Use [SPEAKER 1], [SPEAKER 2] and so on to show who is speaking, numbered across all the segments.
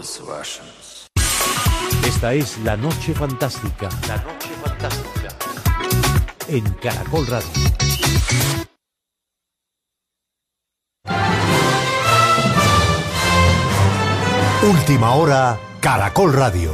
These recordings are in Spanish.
[SPEAKER 1] Esta es La Noche Fantástica. La Noche Fantástica. En Caracol Radio. Última hora, Caracol Radio.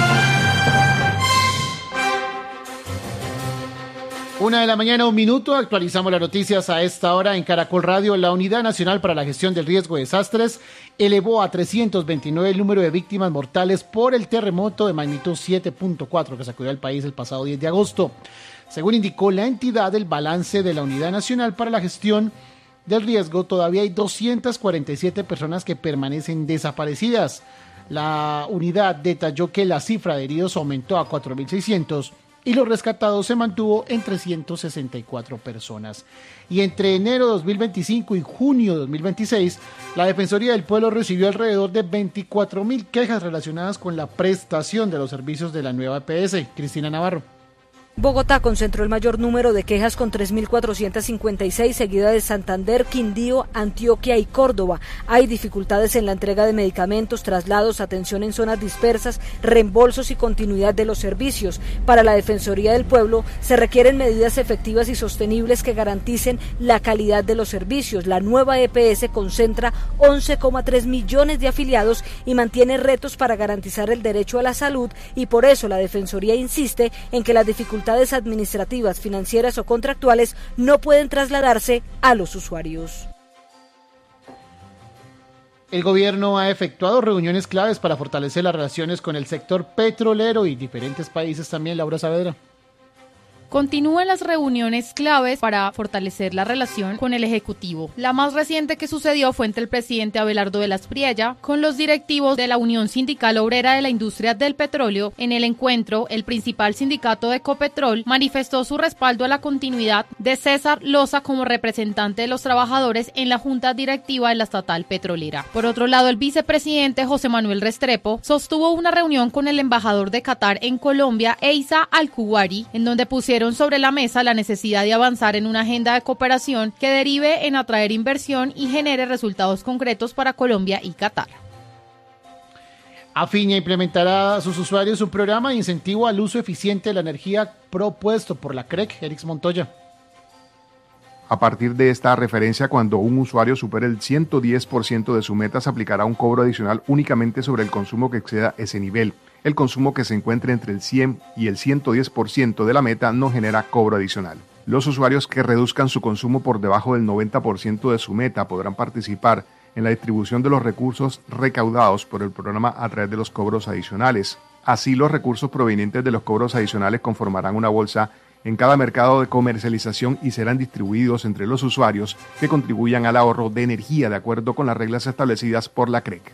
[SPEAKER 2] 1:01 a.m. Actualizamos las noticias a esta hora en Caracol Radio. La Unidad Nacional para la Gestión del Riesgo de Desastres elevó a 329 el número de víctimas mortales por el terremoto de magnitud 7.4 que sacudió al país el pasado 10 de agosto. Según indicó la entidad, el balance de la Unidad Nacional para la Gestión del Riesgo, todavía hay 247 personas que permanecen desaparecidas. La unidad detalló que la cifra de heridos aumentó a 4.600 y los rescatados se mantuvo en 364 personas. Y entre enero de 2025 y junio de 2026, la Defensoría del Pueblo recibió alrededor de 24.000 quejas relacionadas con la prestación de los servicios de la nueva EPS. Cristina Navarro.
[SPEAKER 3] Bogotá concentró el mayor número de quejas con 3.456, seguida de Santander, Quindío, Antioquia y Córdoba. Hay dificultades en la entrega de medicamentos, traslados, atención en zonas dispersas, reembolsos y continuidad de los servicios. Para la Defensoría del Pueblo se requieren medidas efectivas y sostenibles que garanticen la calidad de los servicios. La nueva EPS concentra 11,3 millones de afiliados y mantiene retos para garantizar el derecho a la salud, y por eso la Defensoría insiste en que las dificultades administrativas, financieras o contractuales no pueden trasladarse a los usuarios.
[SPEAKER 2] El gobierno ha efectuado reuniones claves para fortalecer las relaciones con el sector petrolero y diferentes países también. Laura Saavedra.
[SPEAKER 4] Continúan las reuniones claves para fortalecer la relación con el Ejecutivo. La más reciente que sucedió fue entre el presidente Abelardo de las Priella con los directivos de la Unión Sindical Obrera de la Industria del Petróleo. En el encuentro, el principal sindicato de Ecopetrol manifestó su respaldo a la continuidad de César Loza como representante de los trabajadores en la Junta Directiva de la estatal petrolera. Por otro lado, el vicepresidente José Manuel Restrepo sostuvo una reunión con el embajador de Qatar en Colombia, Eisa Al-Kuwari, en donde pusieron sobre la mesa la necesidad de avanzar en una agenda de cooperación que derive en atraer inversión y genere resultados concretos para Colombia y Qatar.
[SPEAKER 2] Afiña implementará a sus usuarios un programa de incentivo al uso eficiente de la energía propuesto por la CREC. Erix Montoya.
[SPEAKER 5] A partir de esta referencia, cuando un usuario supere el 110% de su meta, se aplicará un cobro adicional únicamente sobre el consumo que exceda ese nivel. El consumo que se encuentre entre el 100 y el 110% de la meta no genera cobro adicional. Los usuarios que reduzcan su consumo por debajo del 90% de su meta podrán participar en la distribución de los recursos recaudados por el programa a través de los cobros adicionales. Así, los recursos provenientes de los cobros adicionales conformarán una bolsa en cada mercado de comercialización y serán distribuidos entre los usuarios que contribuyan al ahorro de energía de acuerdo con las reglas establecidas por la CREC.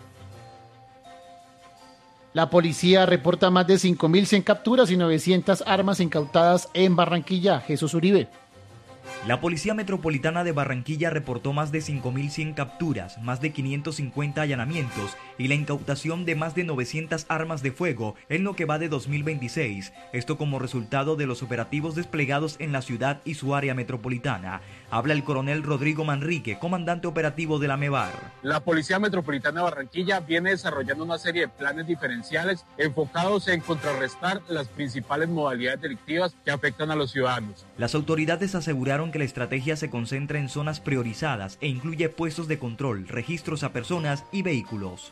[SPEAKER 2] La policía reporta más de 5.100 capturas y 900 armas incautadas en Barranquilla. Jesús Uribe.
[SPEAKER 6] La Policía Metropolitana de Barranquilla reportó más de 5.100 capturas, más de 550 allanamientos y la incautación de más de 900 armas de fuego en lo que va de 2026, esto como resultado de los operativos desplegados en la ciudad y su área metropolitana. Habla el coronel Rodrigo Manrique, comandante operativo de la MEBAR.
[SPEAKER 7] La Policía Metropolitana de Barranquilla viene desarrollando una serie de planes diferenciales enfocados en contrarrestar las principales modalidades delictivas que afectan a los ciudadanos.
[SPEAKER 6] Las autoridades aseguraron que la estrategia se concentra en zonas priorizadas e incluye puestos de control, registros a personas y vehículos.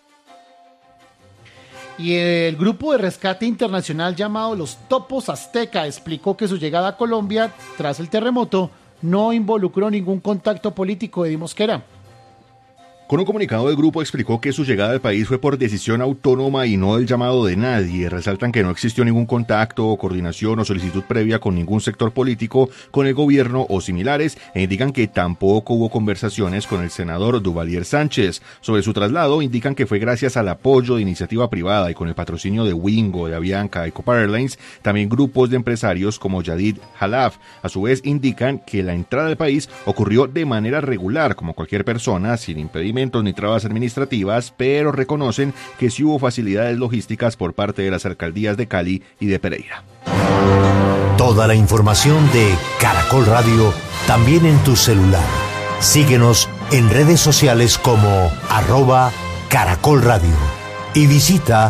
[SPEAKER 2] Y el grupo de rescate internacional llamado los Topos Azteca explicó que su llegada a Colombia tras el terremoto no involucró ningún contacto político. Eddie Mosquera.
[SPEAKER 8] Con un comunicado, el grupo explicó que su llegada al país fue por decisión autónoma y no del llamado de nadie. Resaltan que no existió ningún contacto, coordinación o solicitud previa con ningún sector político, con el gobierno o similares, e indican que tampoco hubo conversaciones con el senador Duvalier Sánchez. Sobre su traslado, indican que fue gracias al apoyo de iniciativa privada y con el patrocinio de Wingo, de Avianca y Copa Airlines, también grupos de empresarios como Yadid Halaf. A su vez, indican que la entrada al país ocurrió de manera regular, como cualquier persona, sin impedimento ni trabas administrativas, pero reconocen que sí hubo facilidades logísticas por parte de las alcaldías de Cali y de Pereira.
[SPEAKER 1] Toda la información de Caracol Radio también en tu celular. Síguenos en redes sociales como @Caracol Radio. y visita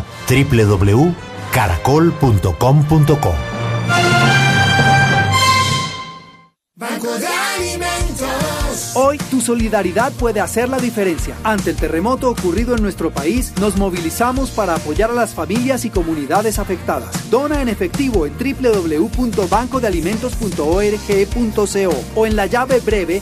[SPEAKER 1] www.caracol.com.co.
[SPEAKER 9] Banco de Alimentos.
[SPEAKER 10] Hoy tu solidaridad puede hacer la diferencia. Ante el terremoto ocurrido en nuestro país, nos movilizamos para apoyar a las familias y comunidades afectadas. Dona en efectivo en www.bancodealimentos.org.co o en la llave breve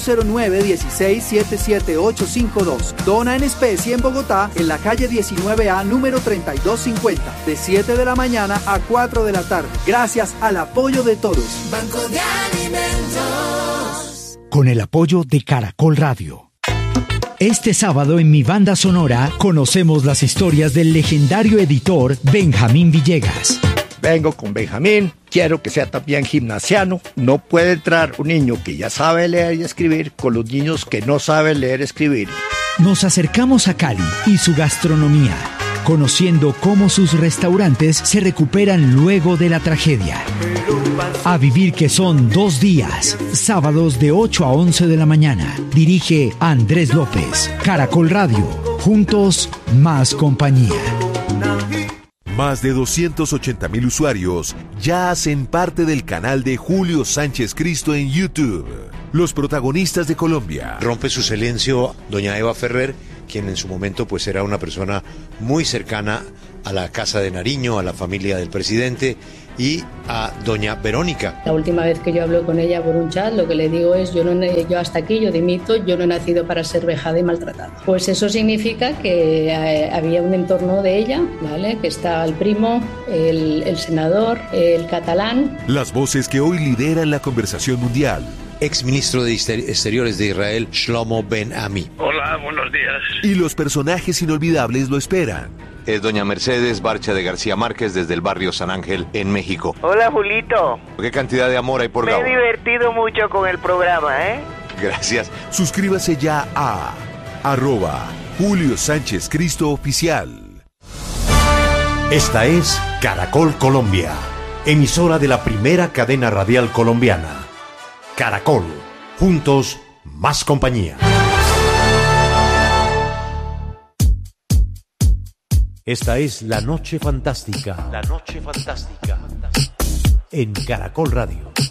[SPEAKER 10] 009-16-77852. Dona en especie en Bogotá, en la calle 19A, número 3250, de 7 de la mañana a 4 de la tarde. Gracias al apoyo de todos.
[SPEAKER 9] Banco de Alimentos.
[SPEAKER 11] Con el apoyo de Caracol Radio. Este sábado en Mi Banda Sonora conocemos las historias del legendario editor Benjamín Villegas.
[SPEAKER 12] Vengo con Benjamín, quiero que sea también gimnasiano. No puede entrar un niño que ya sabe leer y escribir con los niños que no saben leer y escribir.
[SPEAKER 11] Nos acercamos a Cali y su gastronomía, conociendo cómo sus restaurantes se recuperan luego de la tragedia. A vivir que son 2 días, sábados de 8 a 11 de la mañana. Dirige Andrés López. Caracol Radio. Juntos, más compañía.
[SPEAKER 13] Más de 280,000 usuarios ya hacen parte del canal de Julio Sánchez Cristo en YouTube. Los protagonistas de Colombia.
[SPEAKER 14] Rompe su silencio doña Eva Ferrer, quien en su momento pues era una persona muy cercana a la Casa de Nariño, a la familia del presidente, y a doña Verónica.
[SPEAKER 15] La última vez que yo hablo con ella por un chat, lo que le digo es, yo hasta aquí, yo dimito, yo no he nacido para ser vejada y maltratada. Pues eso significa que había un entorno de ella, ¿vale? Que está el primo, el senador, el catalán.
[SPEAKER 13] Las voces que hoy lideran la conversación mundial.
[SPEAKER 14] Exministro de Exteriores de Israel, Shlomo Ben Ami.
[SPEAKER 16] Hola, buenos días.
[SPEAKER 13] Y los personajes inolvidables lo esperan.
[SPEAKER 17] Es doña Mercedes Barcha de García Márquez desde el barrio San Ángel, en México.
[SPEAKER 18] Hola, Julito.
[SPEAKER 17] ¿Qué cantidad de amor hay por Gabo?
[SPEAKER 18] Me he divertido mucho con el programa, ¿eh?
[SPEAKER 17] Gracias.
[SPEAKER 13] Suscríbase ya a @Julio Sánchez Cristo Oficial.
[SPEAKER 1] Esta es Caracol Colombia, emisora de la primera cadena radial colombiana. Caracol, juntos, más compañía. Esta es La Noche Fantástica. La Noche Fantástica. En Caracol Radio.